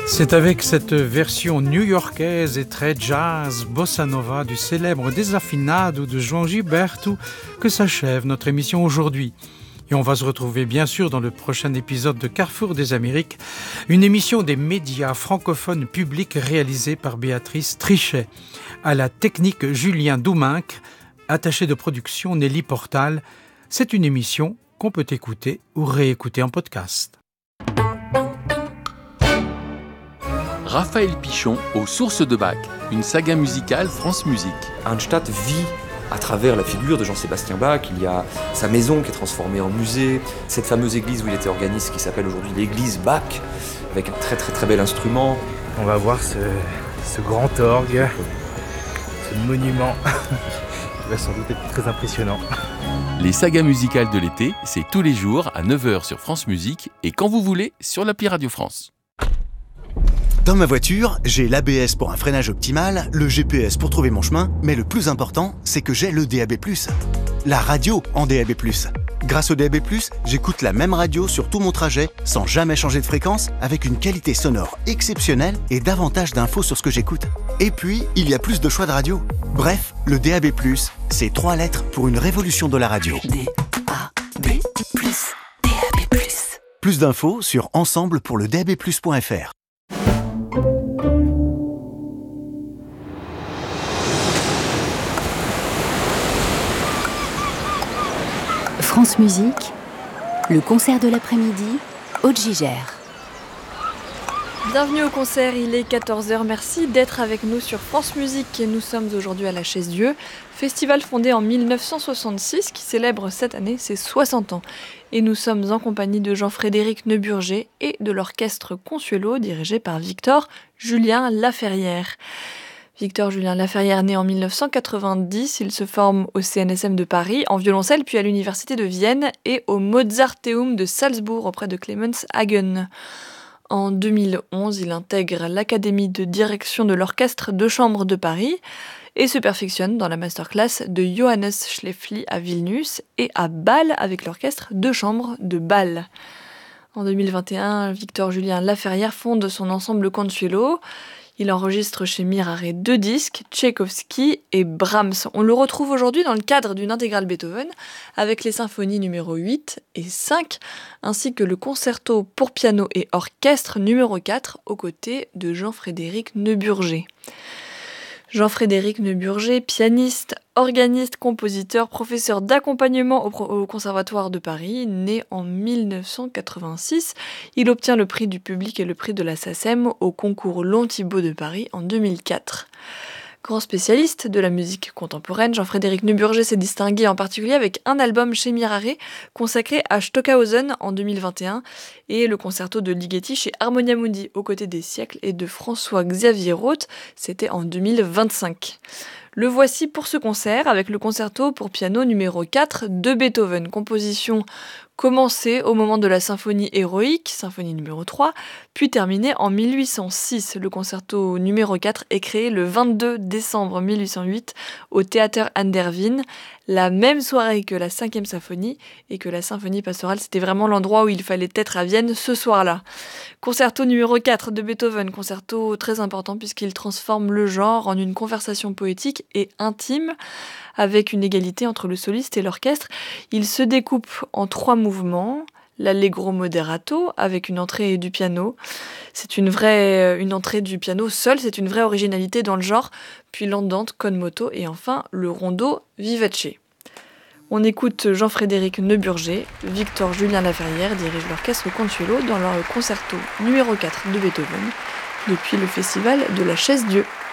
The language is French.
C'est avec cette version new-yorkaise et très jazz, bossa nova du célèbre Desafinado de João Gilberto que s'achève notre émission aujourd'hui. Et on va se retrouver bien sûr dans le prochain épisode de Carrefour des Amériques, une émission des médias francophones publics réalisée par Béatrice Trichet. À la technique Julien Douminc, attaché de production Nelly Portal. C'est une émission qu'on peut écouter ou réécouter en podcast. Raphaël Pichon aux Sources de Bach, une saga musicale France Musique. Arnstadt vit à travers la figure de Jean-Sébastien Bach. Il y a sa maison qui est transformée en musée, cette fameuse église où il était organiste qui s'appelle aujourd'hui l'église Bach, avec un très très très bel instrument. On va voir ce grand orgue, ce monument qui va sans doute être très impressionnant. Les sagas musicales de l'été, c'est tous les jours à 9h sur France Musique et quand vous voulez sur l'appli Radio France. Dans ma voiture, j'ai l'ABS pour un freinage optimal, le GPS pour trouver mon chemin, mais le plus important, c'est que j'ai le DAB+. La radio en DAB+. Grâce au DAB+, j'écoute la même radio sur tout mon trajet, sans jamais changer de fréquence, avec une qualité sonore exceptionnelle et davantage d'infos sur ce que j'écoute. Et puis, il y a plus de choix de radio. Bref, le DAB+, c'est 3 lettres pour une révolution de la radio. DAB+, DAB+. Plus d'infos sur ensemblepourledabplus.fr. France Musique, le concert de l'après-midi, Aude Gigère. Bienvenue au concert, il est 14h, merci d'être avec nous sur France Musique. Nous sommes aujourd'hui à la Chaise-Dieu, festival fondé en 1966 qui célèbre cette année ses 60 ans. Et nous sommes en compagnie de Jean-Frédéric Neuburger et de l'orchestre Consuelo dirigé par Victor Julien Laferrière. Victor Julien Laferrière, né en 1990, il se forme au CNSM de Paris, en violoncelle, puis à l'Université de Vienne et au Mozarteum de Salzbourg auprès de Clemens Hagen. En 2011, il intègre l'Académie de direction de l'Orchestre de chambre de Paris et se perfectionne dans la masterclass de Johannes Schlefly à Vilnius et à Bâle avec l'Orchestre de chambre de Bâle. En 2021, Victor Julien Laferrière fonde son ensemble Consuelo. Il enregistre chez Mirare 2 disques, Tchaïkovski et Brahms. On le retrouve aujourd'hui dans le cadre d'une intégrale Beethoven, avec les symphonies numéro 8 et 5, ainsi que le concerto pour piano et orchestre numéro 4, aux côtés de Jean-Frédéric Neuburger. Jean-Frédéric Neuburger, pianiste, organiste, compositeur, professeur d'accompagnement au Conservatoire de Paris, né en 1986. Il obtient le prix du public et le prix de la SACEM au concours Long Thibaut de Paris en 2004. Grand spécialiste de la musique contemporaine, Jean-Frédéric Neuburger s'est distingué en particulier avec un album chez Mirare consacré à Stockhausen en 2021 et le concerto de Ligeti chez Harmonia Mundi aux côtés des siècles et de François-Xavier Roth, c'était en 2025. Le voici pour ce concert avec le concerto pour piano numéro 4 de Beethoven, composition commencée au moment de la symphonie héroïque, symphonie numéro 3, puis terminée en 1806. Le concerto numéro 4 est créé le 22 décembre 1808 au Theater an der Wien, la même soirée que la 5e symphonie et que la symphonie pastorale. C'était vraiment l'endroit où il fallait être à Vienne ce soir-là. Concerto numéro 4 de Beethoven, concerto très important puisqu'il transforme le genre en une conversation poétique et intime avec une égalité entre le soliste et l'orchestre. Il se découpe en 3 mouvements. L'allegro moderato avec une entrée du piano. C'est une entrée du piano seul, c'est une vraie originalité dans le genre. Puis l'andante con moto et enfin le rondo vivace. On écoute Jean-Frédéric Neuburger, Victor Julien Laferrière dirige l'orchestre Consuelo dans leur concerto numéro 4 de Beethoven depuis le festival de la Chaise-Dieu.